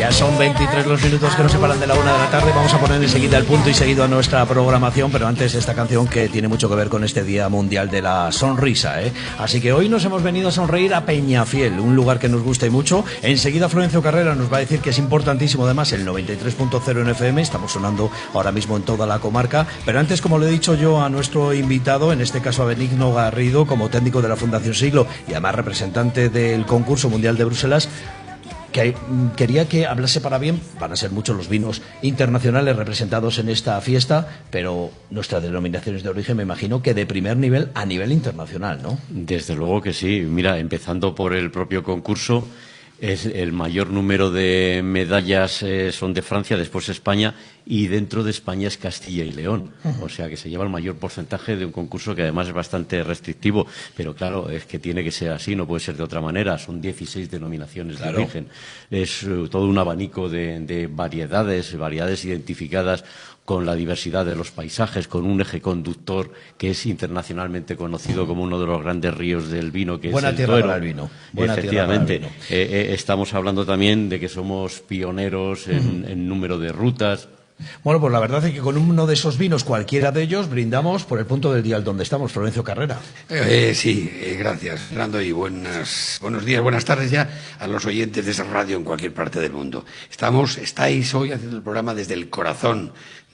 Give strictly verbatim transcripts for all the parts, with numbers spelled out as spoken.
Ya son veintitrés los minutos que nos separan de la una de la tarde. Vamos a poner enseguida el punto y seguido a nuestra programación, pero antes esta canción que tiene mucho que ver con este Día Mundial de la Sonrisa, ¿eh? Así que hoy nos hemos venido a sonreír a Peñafiel, un lugar que nos gusta y mucho. Enseguida Florencio Carrera nos va a decir que es importantísimo además el noventa y tres punto cero en F M. Estamos sonando ahora mismo en toda la comarca. Pero antes, como le he dicho yo a nuestro invitado, en este caso a Benigno Garrido, como técnico de la Fundación Siglo y además representante del concurso mundial de Bruselas, que quería que hablase para bien. Van a ser muchos los vinos internacionales representados en esta fiesta, pero nuestras denominaciones de origen me imagino que de primer nivel a nivel internacional, ¿no? Desde luego que sí. Mira, empezando por el propio concurso, es el mayor número de medallas eh, son de Francia, después España, y dentro de España es Castilla y León. Uh-huh. O sea que se lleva el mayor porcentaje de un concurso que además es bastante restrictivo, pero claro, es que tiene que ser así, no puede ser de otra manera. Son dieciséis denominaciones claro. de origen. Es uh, todo un abanico de, de variedades, variedades identificadas con la diversidad de los paisajes, con un eje conductor que es internacionalmente conocido como uno de los grandes ríos del vino, que Buena es el tierra Duero. Para el vino. Buena Efectivamente. Tierra para el Eh, vino. eh, estamos hablando también de que somos pioneros en, uh-huh. en número de rutas. Bueno, pues la verdad es que con uno de esos vinos, cualquiera de ellos, brindamos por el punto del día donde estamos, Florencio Carrera. Eh, sí, eh, gracias, Fernando, y buenas, buenos días, buenas tardes ya a los oyentes de esa radio en cualquier parte del mundo. Estamos, estáis hoy haciendo el programa desde el corazón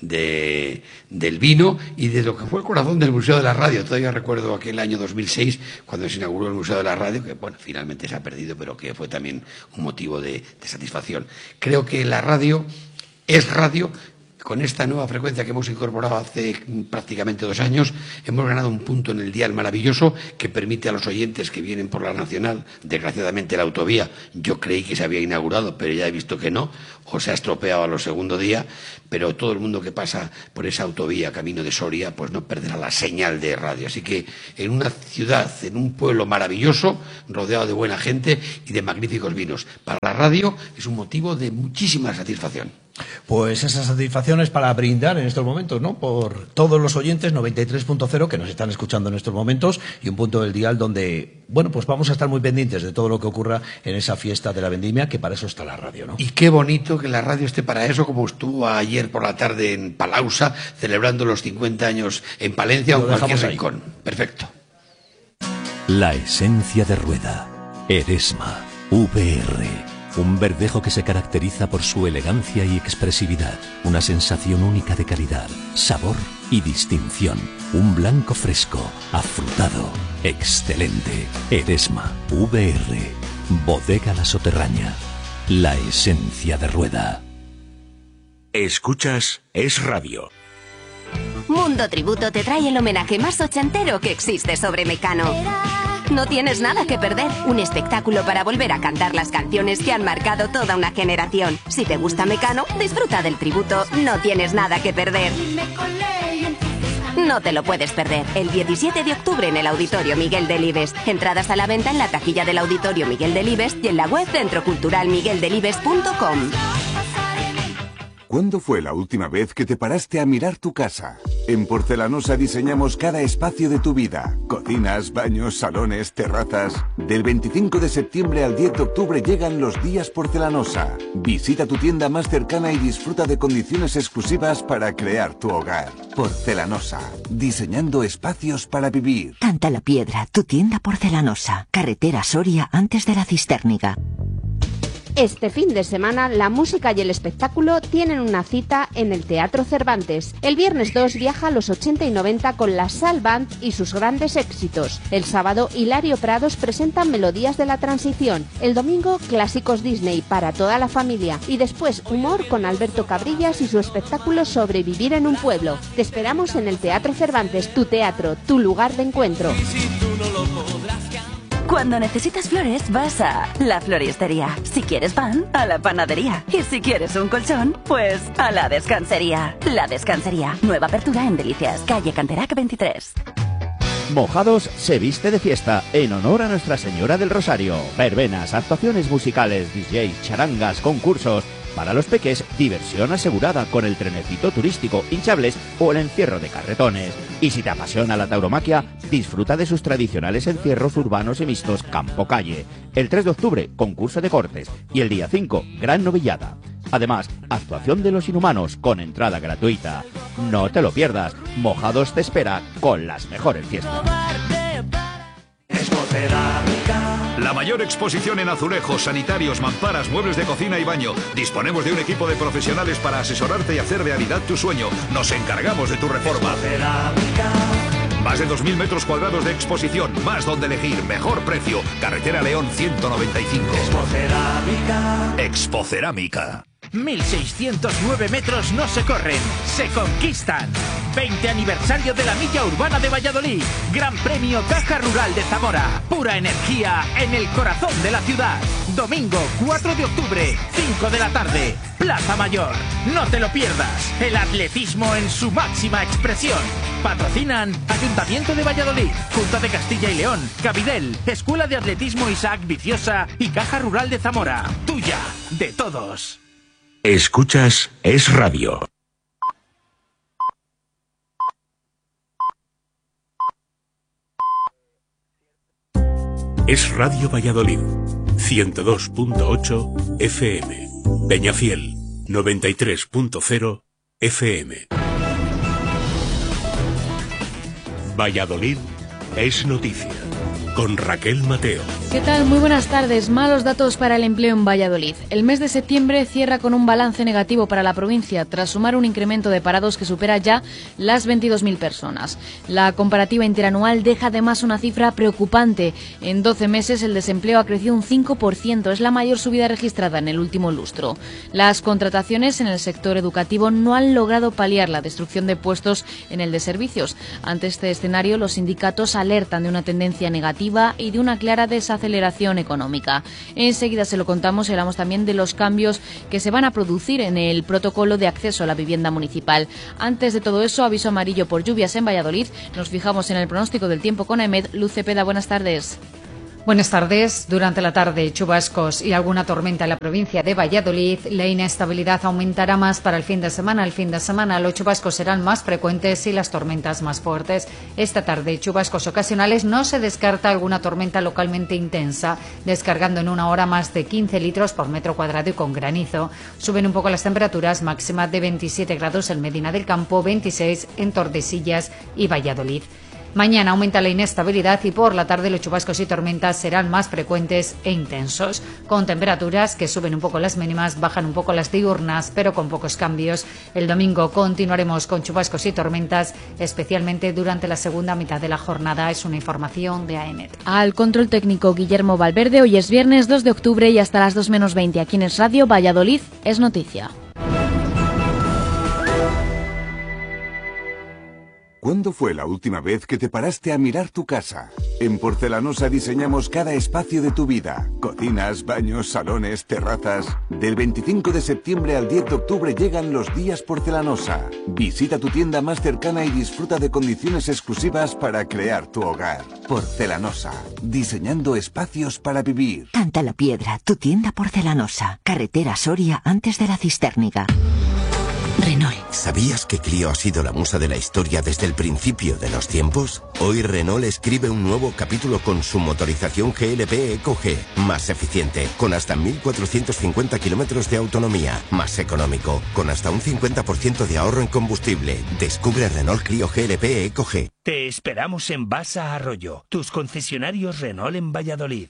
de, del vino y de lo que fue el corazón del Museo de la Radio. Todavía recuerdo aquel año dos mil seis, cuando se inauguró el Museo de la Radio, que bueno, finalmente se ha perdido, pero que fue también un motivo de, de satisfacción. Creo que la radio es radio. Con esta nueva frecuencia que hemos incorporado hace prácticamente dos años, hemos ganado un punto en el dial maravilloso que permite a los oyentes que vienen por la Nacional, desgraciadamente la autovía, yo creí que se había inaugurado, pero ya he visto que no, o se ha estropeado a los segundo día, pero todo el mundo que pasa por esa autovía, camino de Soria, pues no perderá la señal de radio. Así que en una ciudad, en un pueblo maravilloso, rodeado de buena gente y de magníficos vinos, para la radio es un motivo de muchísima satisfacción. Pues esa satisfacción es para brindar en estos momentos, ¿no? Por todos los oyentes, noventa y tres punto cero, que nos están escuchando en estos momentos, y un punto del dial donde, bueno, pues vamos a estar muy pendientes de todo lo que ocurra en esa fiesta de la vendimia, que para eso está la radio, ¿no? Y qué bonito que la radio esté para eso, como estuvo ayer por la tarde en Palausa, celebrando los cincuenta años en Palencia o en cualquier rincón. Perfecto. La esencia de Rueda. Eresma. V R. Un verdejo que se caracteriza por su elegancia y expresividad, una sensación única de calidad, sabor y distinción. Un blanco fresco, afrutado, excelente. Eresma, V R, Bodega La Soterraña, la esencia de Rueda. Escuchas Es Radio. Mundo Tributo te trae el homenaje más ochentero que existe sobre Mecano. No tienes nada que perder. Un espectáculo para volver a cantar las canciones que han marcado toda una generación. Si te gusta Mecano, disfruta del tributo. No tienes nada que perder. No te lo puedes perder. El diecisiete de octubre en el Auditorio Miguel Delibes. Entradas a la venta en la taquilla del Auditorio Miguel Delibes y en la web centro cultural miguel delibes punto com. ¿Cuándo fue la última vez que te paraste a mirar tu casa? En Porcelanosa diseñamos cada espacio de tu vida. Cocinas, baños, salones, terrazas. Del veinticinco de septiembre al diez de octubre llegan los días Porcelanosa. Visita tu tienda más cercana y disfruta de condiciones exclusivas para crear tu hogar. Porcelanosa. Diseñando espacios para vivir. Canta la Piedra, tu tienda Porcelanosa. Carretera Soria antes de la Cisterniga. Este fin de semana, la música y el espectáculo tienen una cita en el Teatro Cervantes. El viernes dos viaja a los ochenta y noventa con la Sal Band y sus grandes éxitos. El sábado, Hilario Prados presenta Melodías de la Transición. El domingo, clásicos Disney para toda la familia. Y después, humor con Alberto Cabrillas y su espectáculo Sobrevivir en un pueblo. Te esperamos en el Teatro Cervantes, tu teatro, tu lugar de encuentro. Cuando necesitas flores, vas a La Floristería. Si quieres pan, a La Panadería. Y si quieres un colchón, pues a La Descansería. La Descansería. Nueva apertura en Delicias, calle Canterac veintitrés. Mojados se viste de fiesta en honor a Nuestra Señora del Rosario. Verbenas, actuaciones musicales, D Js, charangas, concursos. Para los peques, diversión asegurada con el trenecito turístico, hinchables o el encierro de carretones. Y si te apasiona la tauromaquia, disfruta de sus tradicionales encierros urbanos y mixtos campo-calle. El tres de octubre, concurso de cortes. Y el día cinco, gran novillada. Además, actuación de Los Inhumanos con entrada gratuita. No te lo pierdas, Mojados te espera con las mejores fiestas. La mayor exposición en azulejos, sanitarios, mamparas, muebles de cocina y baño. Disponemos de un equipo de profesionales para asesorarte y hacer realidad tu sueño. Nos encargamos de tu reforma. Más de dos mil metros cuadrados de exposición, más donde elegir, mejor precio. Carretera León ciento noventa y cinco. Expocerámica. Expocerámica. mil seiscientos nueve metros no se corren, se conquistan. veinte aniversario de la Milla Urbana de Valladolid. Gran Premio Caja Rural de Zamora. Pura energía en el corazón de la ciudad. Domingo cuatro de octubre, cinco de la tarde. Plaza Mayor. No te lo pierdas. El atletismo en su máxima expresión. Patrocinan Ayuntamiento de Valladolid, Junta de Castilla y León, Cabidel, Escuela de Atletismo Isaac Viciosa y Caja Rural de Zamora. Tuya, de todos. Escuchas Es Radio. Es Radio Valladolid, ciento dos punto ocho F M. Peñafiel, noventa y tres punto cero F M. Valladolid es noticia. Con Raquel Mateo. ¿Qué tal? Muy buenas tardes. Malos datos para el empleo en Valladolid. El mes de septiembre cierra con un balance negativo para la provincia, tras sumar un incremento de parados que supera ya las veintidós mil personas. La comparativa interanual deja además una cifra preocupante. En doce meses el desempleo ha crecido un cinco por ciento. Es la mayor subida registrada en el último lustro. Las contrataciones en el sector educativo no han logrado paliar la destrucción de puestos en el de servicios. Ante este escenario, los sindicatos alertan de una tendencia negativa y de una clara desaceleración económica. Enseguida se lo contamos y hablamos también de los cambios que se van a producir en el protocolo de acceso a la vivienda municipal. Antes de todo eso, aviso amarillo por lluvias en Valladolid. Nos fijamos en el pronóstico del tiempo con AEMET. Luz Cepeda, buenas tardes. Buenas tardes. Durante la tarde, chubascos y alguna tormenta en la provincia de Valladolid. La inestabilidad aumentará más para el fin de semana. El fin de semana los chubascos serán más frecuentes y las tormentas más fuertes. Esta tarde, chubascos ocasionales. No se descarta alguna tormenta localmente intensa, descargando en una hora más de quince litros por metro cuadrado y con granizo. Suben un poco las temperaturas, máxima de veintisiete grados en Medina del Campo, veintiséis en Tordesillas y Valladolid. Mañana aumenta la inestabilidad y por la tarde los chubascos y tormentas serán más frecuentes e intensos, con temperaturas que suben un poco las mínimas, bajan un poco las diurnas, pero con pocos cambios. El domingo continuaremos con chubascos y tormentas, especialmente durante la segunda mitad de la jornada. Es una información de AEMET. Al control técnico Guillermo Valverde. Hoy es viernes dos de octubre y hasta las dos menos veinte aquí en Es Radio Valladolid es noticia. ¿Cuándo fue la última vez que te paraste a mirar tu casa? En Porcelanosa diseñamos cada espacio de tu vida. Cocinas, baños, salones, terrazas. Del veinticinco de septiembre al diez de octubre llegan los días Porcelanosa. Visita tu tienda más cercana y disfruta de condiciones exclusivas para crear tu hogar. Porcelanosa, diseñando espacios para vivir. Canta la Piedra, tu tienda Porcelanosa. Carretera Soria antes de la Cistérniga. Renault. ¿Sabías que Clio ha sido la musa de la historia desde el principio de los tiempos? Hoy Renault escribe un nuevo capítulo con su motorización G L P Eco G, más eficiente, con hasta mil cuatrocientos cincuenta kilómetros de autonomía, más económico, con hasta un cincuenta por ciento de ahorro en combustible. Descubre Renault Clio G L P Eco G. Te esperamos en Basa Arroyo, tus concesionarios Renault en Valladolid.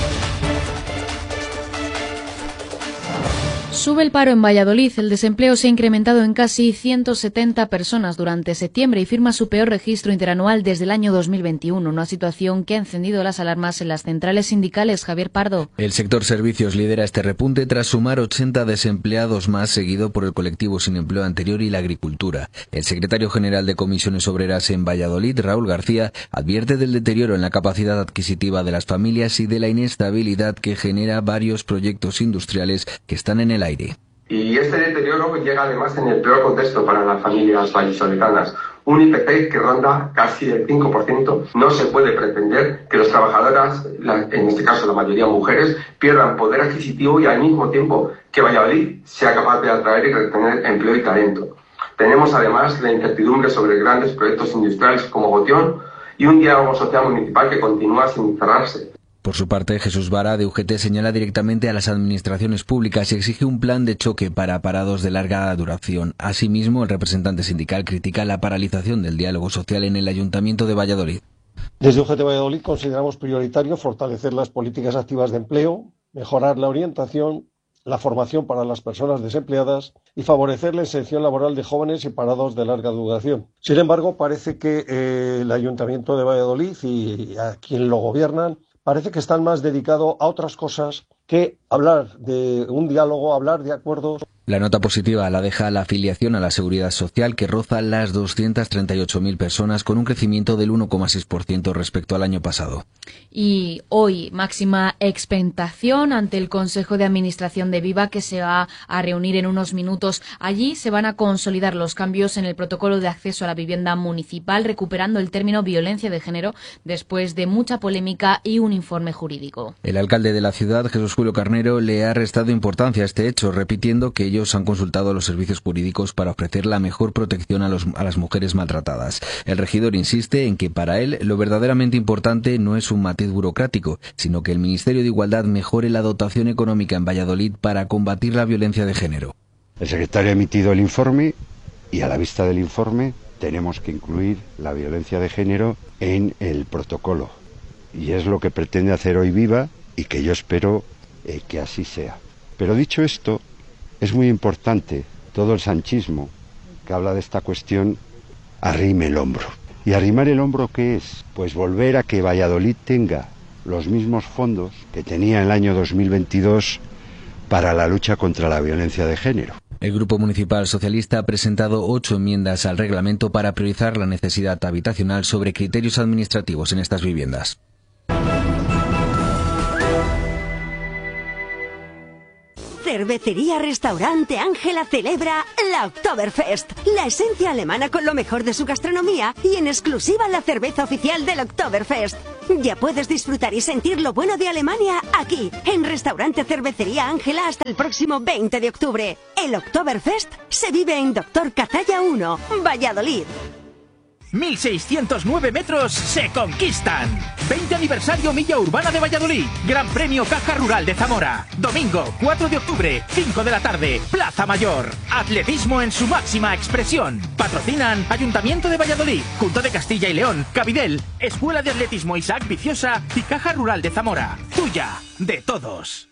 Sube el paro en Valladolid. El desempleo se ha incrementado en casi ciento setenta personas durante septiembre y firma su peor registro interanual desde el año dos mil veintiuno, una situación que ha encendido las alarmas en las centrales sindicales. Javier Pardo. El sector servicios lidera este repunte tras sumar ochenta desempleados más, seguido por el colectivo sin empleo anterior y la agricultura. El secretario general de Comisiones Obreras en Valladolid, Raúl García, advierte del deterioro en la capacidad adquisitiva de las familias y de la inestabilidad que genera varios proyectos industriales que están en el aire. Y este deterioro llega además en el peor contexto para las familias vallisoletanas. Un I P C que ronda casi el cinco por ciento. No se puede pretender que las trabajadoras, en este caso la mayoría mujeres, pierdan poder adquisitivo y al mismo tiempo que Valladolid sea capaz de atraer y retener empleo y talento. Tenemos además la incertidumbre sobre grandes proyectos industriales como Gotión y un diálogo social municipal que continúa sin cerrarse. Por su parte, Jesús Vara, de U G T, señala directamente a las administraciones públicas y exige un plan de choque para parados de larga duración. Asimismo, el representante sindical critica la paralización del diálogo social en el Ayuntamiento de Valladolid. Desde U G T Valladolid consideramos prioritario fortalecer las políticas activas de empleo, mejorar la orientación, la formación para las personas desempleadas y favorecer la inserción laboral de jóvenes y parados de larga duración. Sin embargo, parece que eh, el Ayuntamiento de Valladolid y a quien lo gobiernan parece que están más dedicados a otras cosas que hablar de un diálogo, hablar de acuerdos. La nota positiva la deja la afiliación a la Seguridad Social, que roza las doscientas treinta y ocho mil personas, con un crecimiento del uno coma seis por ciento respecto al año pasado. Y hoy, máxima expectación ante el Consejo de Administración de Viva, que se va a reunir en unos minutos. Allí se van a consolidar los cambios en el protocolo de acceso a la vivienda municipal, recuperando el término violencia de género después de mucha polémica y un informe jurídico. El alcalde de la ciudad, Jesús Julio Carnero, le ha restado importancia a este hecho, repitiendo que ellos han consultado a los servicios jurídicos para ofrecer la mejor protección a, los, a las mujeres maltratadas. El regidor insiste en que para él lo verdaderamente importante no es un matiz burocrático, sino que el Ministerio de Igualdad mejore la dotación económica en Valladolid para combatir la violencia de género. El secretario ha emitido el informe y a la vista del informe tenemos que incluir la violencia de género en el protocolo. Y es lo que pretende hacer hoy Viva y que yo espero eh, que así sea. Pero dicho esto, es muy importante todo el sanchismo que habla de esta cuestión arrime el hombro. ¿Y arrimar el hombro qué es? Pues volver a que Valladolid tenga los mismos fondos que tenía en el año dos mil veintidós para la lucha contra la violencia de género. El Grupo Municipal Socialista ha presentado ocho enmiendas al reglamento para priorizar la necesidad habitacional sobre criterios administrativos en estas viviendas. Cervecería Restaurante Ángela celebra la Oktoberfest, la esencia alemana con lo mejor de su gastronomía y en exclusiva la cerveza oficial del Oktoberfest. Ya puedes disfrutar y sentir lo bueno de Alemania aquí, en Restaurante Cervecería Ángela hasta el próximo veinte de octubre. El Oktoberfest se vive en Doctor Cazalla uno, Valladolid. mil seiscientos nueve metros se conquistan. veinte aniversario Milla Urbana de Valladolid. Gran Premio Caja Rural de Zamora. Domingo cuatro de octubre, cinco de la tarde, Plaza Mayor. Atletismo en su máxima expresión. Patrocinan Ayuntamiento de Valladolid, Junta de Castilla y León, Cabidel, Escuela de Atletismo Isaac Viciosa y Caja Rural de Zamora. Tuya, de todos.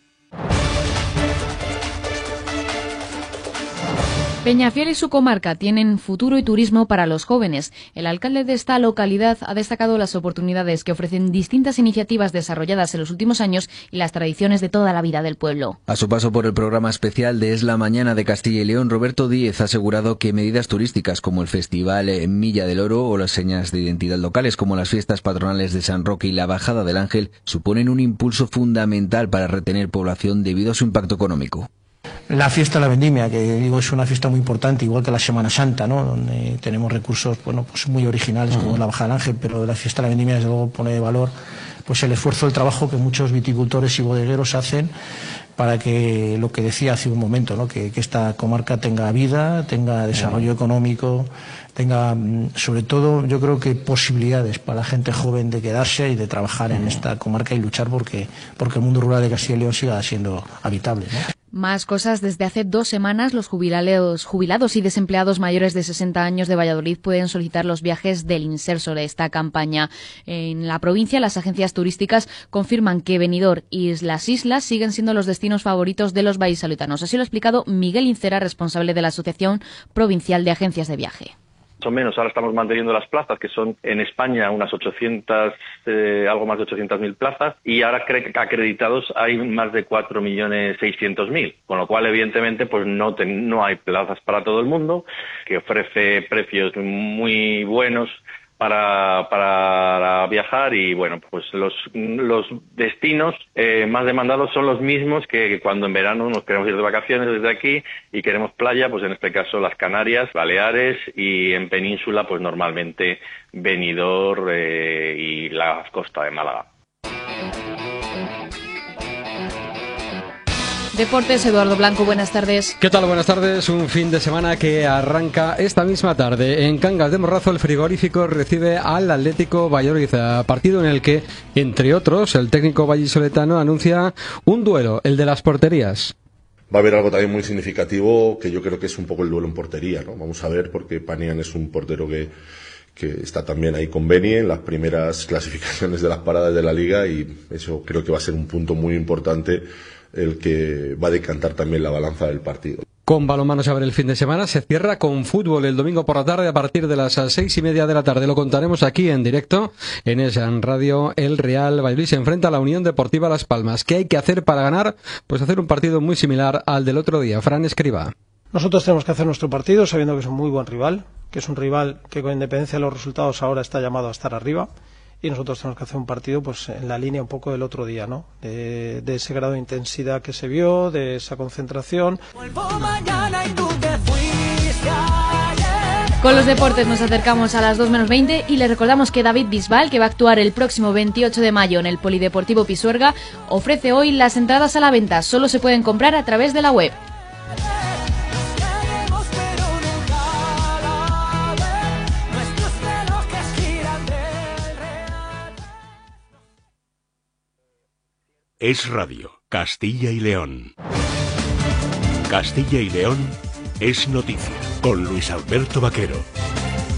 Peñafiel y su comarca tienen futuro y turismo para los jóvenes. El alcalde de esta localidad ha destacado las oportunidades que ofrecen distintas iniciativas desarrolladas en los últimos años y las tradiciones de toda la vida del pueblo. A su paso por el programa especial de Es la Mañana de Castilla y León, Roberto Díez ha asegurado que medidas turísticas como el Festival en Milla del Oro o las señas de identidad locales como las fiestas patronales de San Roque y la Bajada del Ángel suponen un impulso fundamental para retener población debido a su impacto económico. La fiesta de la vendimia, que digo es una fiesta muy importante, igual que la Semana Santa, ¿no? Donde tenemos recursos, bueno, pues muy originales como la Bajada del Ángel, pero la fiesta de la vendimia desde luego pone de valor pues el esfuerzo, el trabajo que muchos viticultores y bodegueros hacen para que lo que decía hace un momento, ¿no? que, que esta comarca tenga vida, tenga desarrollo económico, tenga sobre todo yo creo que posibilidades para la gente joven de quedarse y de trabajar en esta comarca y luchar porque, porque el mundo rural de Castilla y León siga siendo habitable, ¿no? Más cosas. Desde hace dos semanas los jubilados, jubilados y desempleados mayores de sesenta años de Valladolid pueden solicitar los viajes del inserso de esta campaña. En la provincia, las agencias turísticas confirman que Benidorm y las islas siguen siendo los destinos favoritos de los vallisolitanos. Así lo ha explicado Miguel Incera, responsable de la Asociación Provincial de Agencias de Viaje. O menos, ahora estamos manteniendo las plazas, que son en España unas ochocientas, eh, algo más de ochocientas mil plazas, y ahora acreditados hay más de cuatro millones seiscientos mil, con lo cual evidentemente pues no, ten, no hay plazas para todo el mundo, que ofrece precios muy buenos para para viajar y bueno, pues los los destinos eh, más demandados son los mismos que cuando en verano nos queremos ir de vacaciones desde aquí y queremos playa, pues en este caso las Canarias, Baleares y en península pues normalmente Benidorm eh, y la costa de Málaga. Deportes, Eduardo Blanco, buenas tardes. ¿Qué tal? Buenas tardes. Un fin de semana que arranca esta misma tarde. En Cangas de Morrazo, el frigorífico recibe al Atlético Valladolid, partido en el que, entre otros, el técnico vallisoletano anuncia un duelo, el de las porterías. Va a haber algo también muy significativo, que yo creo que es un poco el duelo en portería, ¿no? Vamos a ver, porque Panian es un portero que, que está también ahí con Beni en las primeras clasificaciones de las paradas de la Liga, y eso creo que va a ser un punto muy importante, el que va a decantar también la balanza del partido. Con balonmano se abre el fin de semana, se cierra con fútbol el domingo por la tarde a partir de las seis y media de la tarde. Lo contaremos aquí en directo en esa radio. El Real Valladolid se enfrenta a la Unión Deportiva Las Palmas. ¿Qué hay que hacer para ganar? Pues hacer un partido muy similar al del otro día. Fran Escribá. Nosotros tenemos que hacer nuestro partido sabiendo que es un muy buen rival, que es un rival que con independencia de los resultados ahora está llamado a estar arriba. Y nosotros tenemos que hacer un partido pues en la línea un poco del otro día, ¿no? De, de ese grado de intensidad que se vio, de esa concentración. Con los deportes nos acercamos a las dos menos veinte y les recordamos que David Bisbal, que va a actuar el próximo veintiocho de mayo en el Polideportivo Pisuerga, ofrece hoy las entradas a la venta. Solo se pueden comprar a través de la web. Es Radio, Castilla y León. Castilla y León es noticia, con Luis Alberto Vaquero.